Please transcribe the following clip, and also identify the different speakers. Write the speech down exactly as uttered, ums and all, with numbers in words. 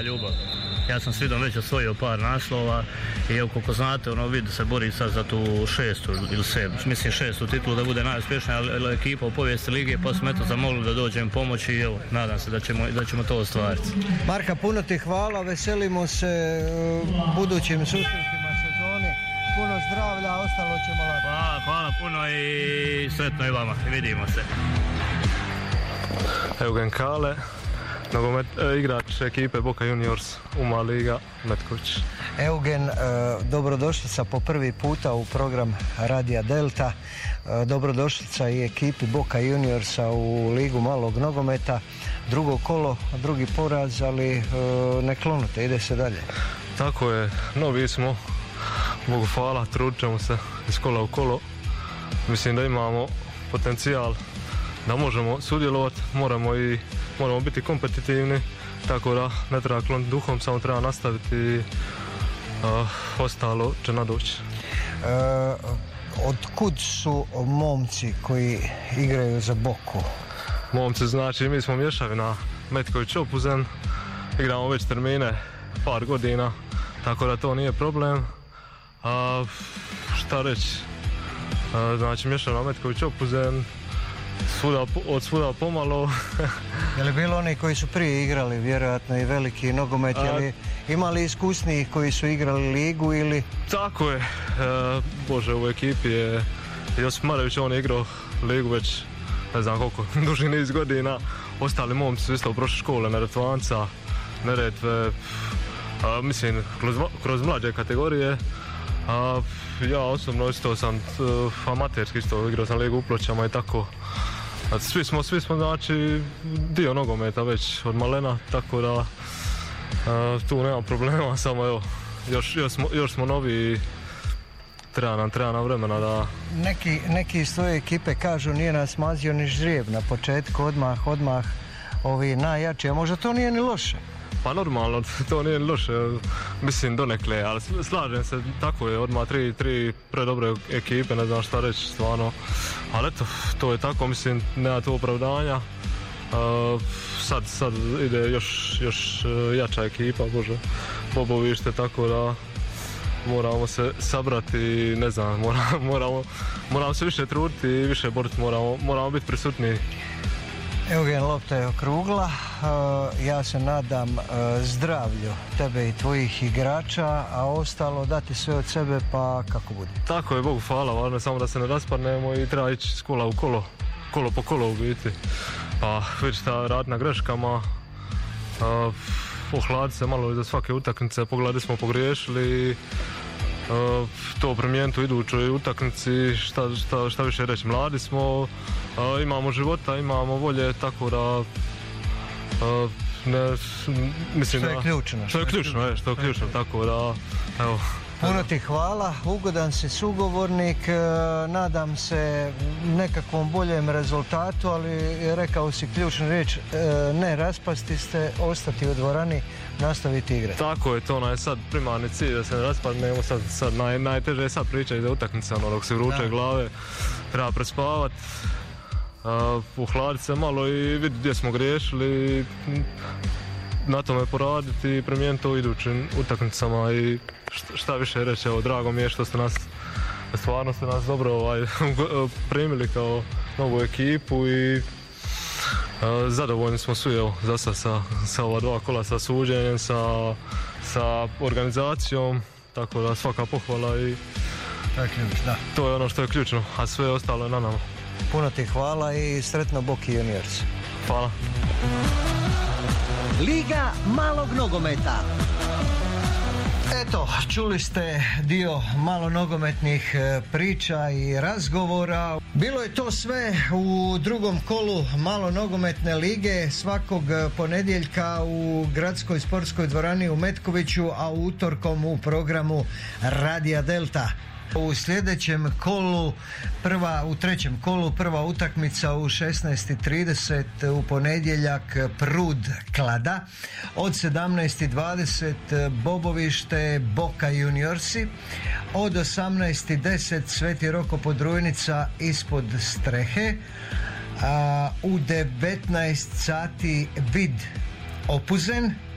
Speaker 1: ljubav. Ja sam s Vidom već osvojio par naslova i evo koliko znate, ono Vid se bori sad za tu šestu ili sedmu, mislim šestu titulu da bude najuspješnija, ali ekipa u povijesti lige, pa smo eto zamolili da dođem pomoći i evo, nadam se da ćemo, da ćemo to ostvariti.
Speaker 2: Marka, puno ti hvala, veselimo se budućim susretima sezoni, puno zdravlja, ostalo ćemo lako.
Speaker 1: Hvala, hvala puno i sretno i vama, vidimo se.
Speaker 3: Eugen Kale, nogomet, e, igrač ekipe Boca Juniors, Uma Liga, Metković.
Speaker 2: Eugen, e, dobrodošlica po prvi puta u program Radija Delta, e, dobrodošlica i ekipi Boca Juniorsa u Ligu malog nogometa, drugo kolo, drugi poraz, ali e, ne klonute, ide se dalje.
Speaker 3: Tako je, novi smo, Bogu hvala, trudit ćemo se iz kola u kolo, mislim da imamo potencijal da možemo sudjelovati, moramo i moramo biti kompetitivni, tako da ne treba kloniti duhom, samo treba nastaviti i uh, ostalo će nadoći.
Speaker 2: E, od kud su momci koji igraju za Boku?
Speaker 3: Momci, znači mi smo mješavina Metković Opuzen, igramo već termine par godina, tako da to nije problem. A, šta reći, a, znači mješavina Metković Opuzen, Svuda, od svuda pomalo.
Speaker 2: Je li bilo oni koji su prije igrali vjerojatno i veliki nogomet, je li imali iskusnijih koji su igrali ligu ili?
Speaker 3: Tako je, e, Bože, u ekipi je Josip Marević, on je igrao ligu već ne znam koliko, duži niz godina. Ostali momci su isto prošle škole, Neretvanca, Neretve, a, mislim kroz, kroz mlađe kategorije. A, ja osobno isto sam uh, amaterski isto igrao sam ligu u Pločama i tako. A, svi smo, svi smo znači dio nogometa već od malena, tako da uh, tu nema problema, samo evo, još, još, smo, još smo novi i treba nam, treba nam vremena da...
Speaker 2: Neki, neki iz tvoje ekipe kažu nije nas mazio ni ždrijeb na početku, odmah, odmah ovi najjači, a možda to nije ni loše.
Speaker 3: Pa normalno, to nije loše, mislim donekle, ali slažem se, tako je, odmah tri, tri predobre ekipe, ne znam šta reći stvarno, ali eto, to je tako, mislim, nema tu opravdanja, uh, sad, sad ide još, još jača ekipa, Bože, Bobovište, tako da moramo se sabrati, ne znam, moramo, moramo, moramo se više truditi i više boriti, moramo, moramo biti prisutni.
Speaker 2: Eugen, lopta je okrugla, ja se nadam zdravlju tebe i tvojih igrača, a ostalo dati sve od sebe pa kako bude.
Speaker 3: Tako je, Bogu hvala, važno je samo da se ne rasparnemo i treba ići s kola u kolo, kolo po kolo u biti. Pa vidiš šta rad na greškama, ohladiti se malo iza svake utakmice, pogledali smo pogriješili, Uh, to promijeniti u idućoj utakmici, šta, šta, šta više reći, mladi smo, uh, imamo života, imamo volje, tako da uh, ne, mislim
Speaker 2: što je
Speaker 3: da,
Speaker 2: ključno,
Speaker 3: što je ključno, je, što je ključno, tako da evo.
Speaker 2: Puno ti hvala, ugodan si sugovornik, nadam se nekakvom boljem rezultatu, ali rekao si ključnu riječ, ne raspasti ste, ostati u dvorani, nastaviti igrati.
Speaker 3: Tako je, to ono je sad primarni cilj, da se ne raspadnemo, sad, sad naj, najteže je sad pričati za utakmice, ono, dok se vruče da. Glave, treba prespavati, uh, uhladiti se malo i vidjeti gdje smo griješili, na tome poraditi i promijeniti to u idućim utakmicama i šta više reći, evo, drago mi je što ste nas, stvarno ste nas dobro ovaj, primili kao novu ekipu i uh, zadovoljni smo svi, evo, za sad sa, sa ova dva kola, sa suđenjem, sa, sa organizacijom, tako da svaka pohvala i
Speaker 2: to je ključ, da.
Speaker 3: To je ono što je ključno, a sve ostalo je na nama.
Speaker 2: Puno ti hvala i sretno Boca Juniors.
Speaker 3: Hvala.
Speaker 2: Liga malog nogometa. Eto, čuli ste dio malo nogometnih priča i razgovora. Bilo je to sve u drugom kolu malo nogometne lige svakog ponedjeljka u gradskoj sportskoj dvorani u Metkoviću, a utorkom u programu Radija Delta. U sljedećem kolu, prva, u trećem kolu prva utakmica u šesnaest i trideset u ponedjeljak Prud Klada, od sedamnaest i dvadeset Bobovište Boca Juniorsi, od osamnaest i deset Sveti Roko Podrujnica ispod strehe, a u devetnaest sati Vid Opuzen,